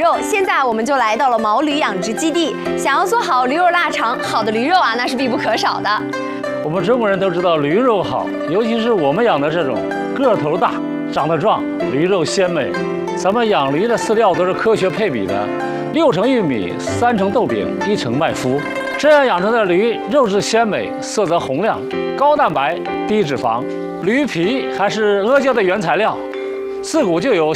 肉。现在我们就来到了毛驴养殖基地。想要做好驴肉腊肠，好的驴肉啊，那是必不可少的。 我们中国人都知道驴肉好，尤其是我们养的这种个头大、长得壮、驴肉鲜美。咱们养驴的饲料都是科学配比的，6成玉米，3成豆饼，1成麦麸。这样养出的驴肉质鲜美，色泽红亮，高蛋白、低脂肪。驴皮还是阿胶的原材料，自古就有